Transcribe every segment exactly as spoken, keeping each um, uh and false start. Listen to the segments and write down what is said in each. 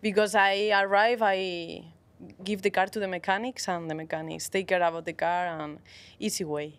because I arrive, I give the car to the mechanics, and the mechanics take care about the car, and easy way.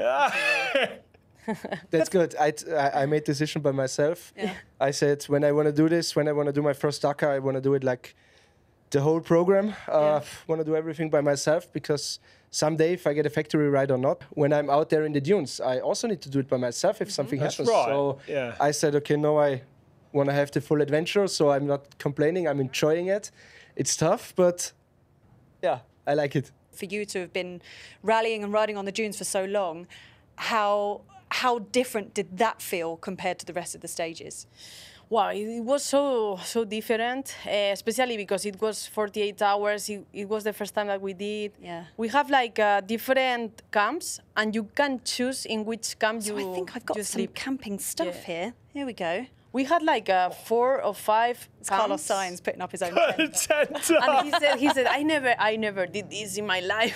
That's good. I, I made decision by myself. Yeah. I said, when I want to do this, when I want to do my first Dakar, I want to do it like the whole program. I uh, yeah. want to do everything by myself, because someday, if I get a factory ride or not, when I'm out there in the dunes, I also need to do it by myself if mm-hmm. something That's happens. Right. So yeah. I said, okay, no, I want to have the full adventure, so I'm not complaining. I'm enjoying it. It's tough, but yeah, I like it. For you to have been rallying and riding on the dunes for so long, how how different did that feel compared to the rest of the stages? Wow, it was so so different, uh, especially because it was forty-eight hours. It, it was the first time that we did. Yeah. We have like uh, different camps, and you can choose in which camp so you. I think I've got you some sleep. camping stuff Yeah. here. Here we go. We had like uh, four or five. It's Carlos Sainz putting up his own tent. tent And he said, he said, I never, I never did this in my life.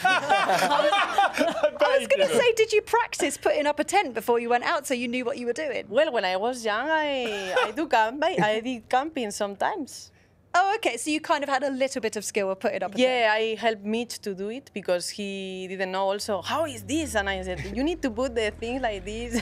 I was going to say, did you practice putting up a tent before you went out so you knew what you were doing? Well, when I was young, I, I do camp, I did camping sometimes. Oh, okay. So you kind of had a little bit of skill of putting up a tent. Yeah, I helped Mitch to do it because he didn't know also, how is this? And I said, you need to put the thing like this.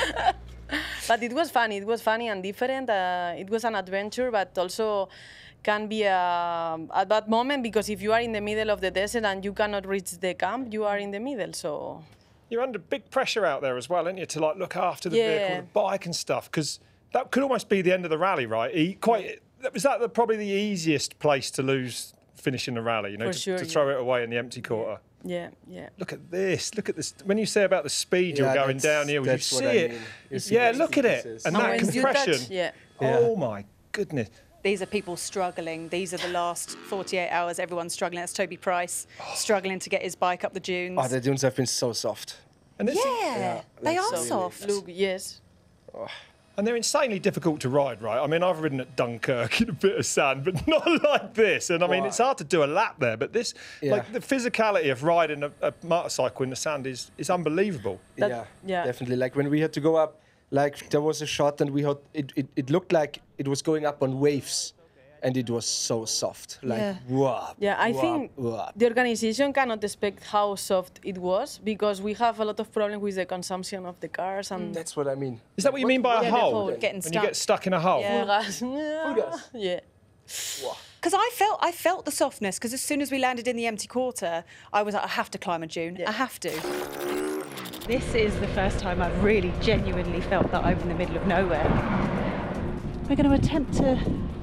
But it was funny. It was funny and different. Uh, it was an adventure, but also can be a, a bad moment, because if you are in the middle of the desert and you cannot reach the camp, you are in the middle. So you're under big pressure out there as well, aren't you, to like look after the yeah. vehicle, the bike and stuff, because that could almost be the end of the rally, right? Quite. Was that the, probably the easiest place to lose finishing the rally? You know, For to, sure, to yeah. throw it away in the empty quarter. Yeah, yeah. Look at this. Look at this. When you say about the speed Yeah, you're going down here, you see I it. mean. You see Yeah, the look at it. pieces. And And that when you compression. touch, yeah. Oh my goodness. These are people struggling. These are the last forty-eight hours. Everyone's struggling. That's Toby Price struggling to get his bike up the dunes. Oh, the dunes have been so soft. And yeah, yeah, they are So, soft. Look, yes. Oh. And they're insanely difficult to ride, right? I mean, I've ridden at Dunkirk in a bit of sand, but not like this. And I mean, Wow. it's hard to do a lap there, but this, Yeah. like the physicality of riding a, a motorcycle in the sand is, is unbelievable. That- yeah, yeah. definitely. Like when we had to go up, like there was a shot and we had, it, it, it looked like it was going up on waves, and it was so soft. Like, Yeah. whoa. Yeah, I think the organization cannot expect how soft it was, because we have a lot of problems with the consumption of the cars and That's what I mean. Is that what you mean by Yeah, a the hole? hole. Getting When stuck. you get stuck in a hole? Yeah. full gas. Full gas. Yeah. Because I felt I felt the softness, because as soon as we landed in the empty quarter, I was like, I have to climb a dune. Yeah. I have to. This is the first time I've really genuinely felt that I'm in the middle of nowhere. We're going to attempt to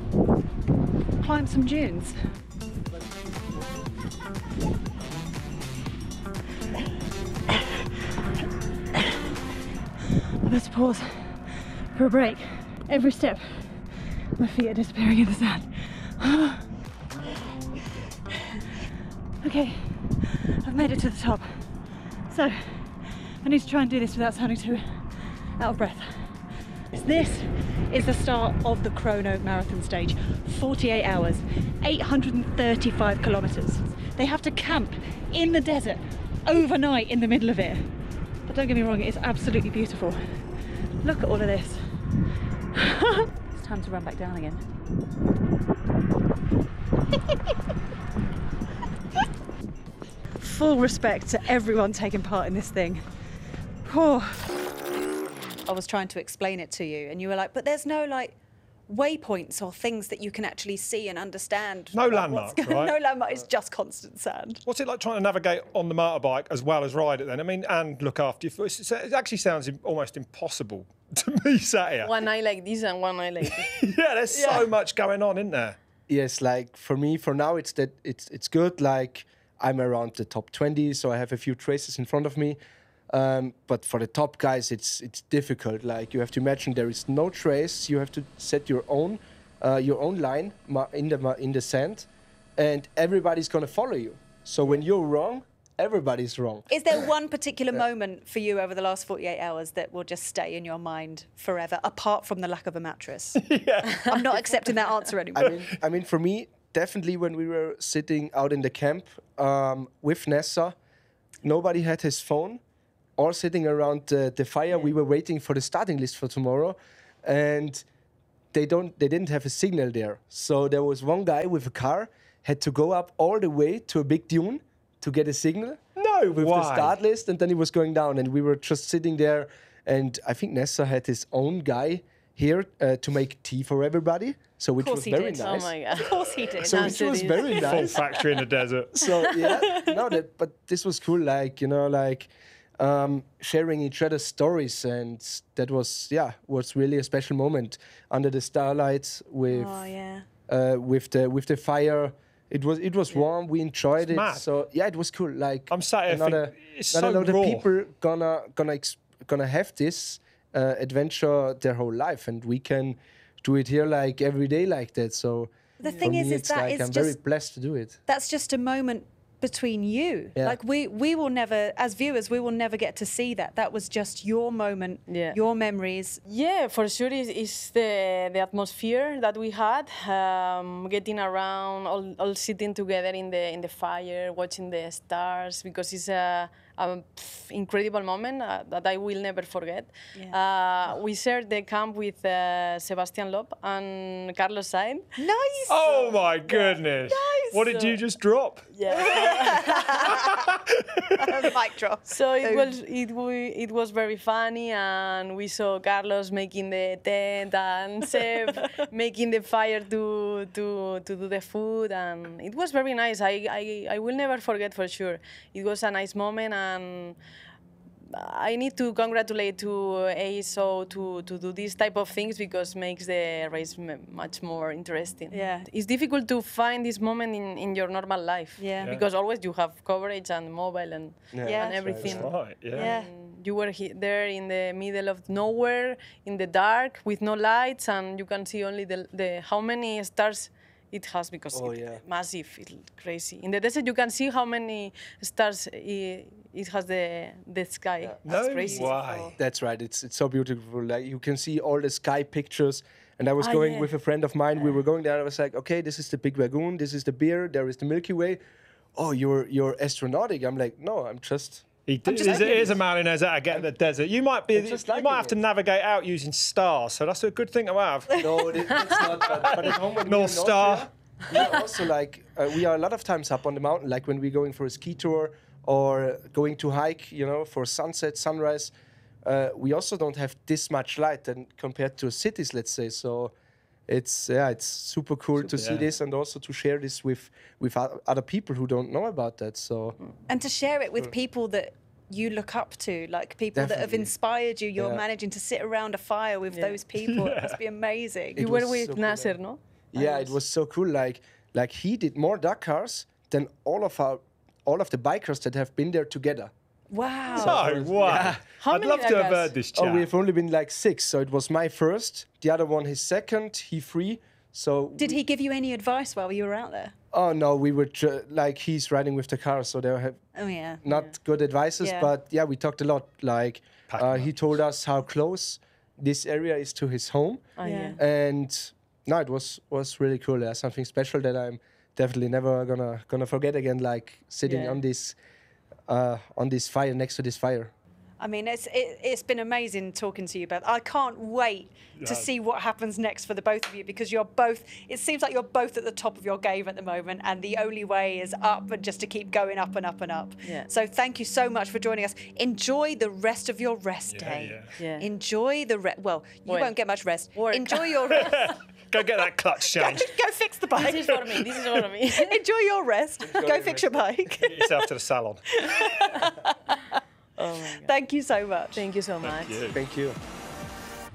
climb some dunes. I must pause for a break. Every step, my feet are disappearing in the sand. Okay, I've made it to the top. So, I need to try and do this without sounding too out of breath. This is the start of the Chrono Marathon stage. forty-eight hours, eight hundred thirty-five kilometres. They have to camp in the desert overnight in the middle of it. But don't get me wrong, it is absolutely beautiful. Look at all of this. It's time to run back down again. Full respect to everyone taking part in this thing. Oh. I was trying to explain it to you, and you were like, but there's no like waypoints or things that you can actually see and understand. No like, landmarks, what's go- right? No landmark, it's just constant sand. What's it like trying to navigate on the motorbike as well as ride it then? I mean, and look after your foot. It actually sounds im- almost impossible to me sat here. One eye like this and one eye like this. Yeah, there's Yeah. so much going on, isn't there? Yes, like for me, for now, it's that it's it's good. Like I'm around the top twenty, so I have a few traces in front of me. Um, but for the top guys, it's it's difficult. Like you have to imagine there is no trace. You have to set your own uh, your own line ma- in the ma- in the sand, and everybody's gonna follow you. So when you're wrong, everybody's wrong. Is there one particular moment for you over the last forty-eight hours that will just stay in your mind forever, apart from the lack of a mattress? Yeah. I'm not accepting that answer anymore. I mean, I mean, for me, definitely when we were sitting out in the camp um, with Nessa, nobody had his phone. All sitting around the, the fire, we were waiting for the starting list for tomorrow, and they don't they didn't have a signal there. So there was one guy with a car had to go up all the way to a big dune to get a signal. No, with why? the start list, and then he was going down, and we were just sitting there. And I think Nessa had his own guy here uh, to make tea for everybody, so which course was he very did. nice. Oh my god. Of course he did. So Nice which was it is. very Full nice. factory in the desert. So yeah, no, that, but this was cool. Like you know, like um, sharing each other's stories, and that was yeah, was really a special moment under the starlight with Oh yeah. uh, with the with the fire. It was it was warm. We enjoyed It's it. mad. So yeah, it was cool. Like I'm sat here not think- a, it's not so a lot raw. of people gonna gonna ex- gonna have this uh, adventure their whole life, and we can do it here like every day like that. So The for thing is, me, is it's that like it's I'm very just blessed to do it. that's just a moment between you. Yeah. Like we we will never, as viewers, we will never get to see that. That was just your moment, Yeah. your memories. Yeah, for sure, it's, it's the the atmosphere that we had, um, getting around, all, all sitting together in the in the fire, watching the stars, because it's a, a pff, incredible moment uh, that I will never forget. Uh, we shared the camp with uh, Sebastian Loeb and Carlos Sainz. Nice. Oh my goodness! What did you just drop? Yeah. Mic drop. So it Boom. was it, wa- it was very funny, and we saw Carlos making the tent and Seb making the fire to to to do the food, and it was very nice. I, I I will never forget for sure. It was a nice moment, and I need to congratulate to A S O to, to do these type of things, because makes the race m- much more interesting. Yeah. It's difficult to find this moment in, in your normal life. Yeah. Yeah. Because always you have coverage and mobile and, Yeah, Yeah. and everything. Right. Yeah. Yeah. And you were he- there in the middle of nowhere, in the dark, with no lights, and you can see only the, the how many stars it has, because Oh, it's yeah. massive, it's crazy. In the desert, you can see how many stars it, it has the the sky. It's No crazy. way. That's right. It's it's so beautiful. Like you can see all the sky pictures. And I was Ah, going yeah. with a friend of mine. We were going there. I was like, okay, this is the Big Lagoon. This is the beer. There is the Milky Way. Oh, you're you're astronautic. I'm like, no, I'm just. He d- just is, liking is a it. man who knows how to get in the desert. You might be. I'm just You liking might have to it. navigate out using stars, so that's a good thing to have. No, it- it's not. But, but at home when we're in North Star. Austria, we are also like uh, we are a lot of times up on the mountain, like when we're going for a ski tour or going to hike, you know, for sunset, sunrise. Uh, we also don't have this much light, and compared to cities, let's say. So it's yeah, it's super cool to see yeah. this, and also to share this with with o- other people who don't know about that. So And to share it with people that you look up to, like people that have Definitely. inspired you. You're Yeah. managing to sit around a fire with Yeah. those people. It must be amazing. You It were was with so cool, Nasser, yeah. no? yeah, it was so cool. Like like he did more Dakars than all of our all of the bikers that have been there together. Wow. No, wow. How I'd many love to have Dakars? heard this chat. Oh, we've only been like six, so it was my first, the other one his second, he three. So Did he give you any advice while you were out there? oh no, we were ju- like he's riding with the car, so they have Oh yeah. not good advices, Yeah. but yeah, we talked a lot. Like Pack uh, much. he told us how close this area is to his home, Ah, Yeah. yeah. and no, it was was really cool. Yeah, something special that I'm definitely never gonna gonna forget again. Like sitting Yeah. on this uh, on this fire next to this fire. I mean, it's it, it's been amazing talking to you, Beth. I can't wait to Yeah. see what happens next for the both of you, because you're both. It seems like you're both at the top of your game at the moment, and the only way is up, and just to keep going up and up and up. Yeah. So thank you so much for joining us. Enjoy the rest of your rest Yeah, day. yeah. Yeah. Enjoy the rest. Well, you Well, won't get much rest. work. Enjoy your rest. Go get that clutch go, changed. go fix the bike. This is for me. This is for me. Enjoy your rest. go your fix your bike. Get yourself to the salon. Oh my God. Thank you so much. Thank you so much. Yeah. Thank you.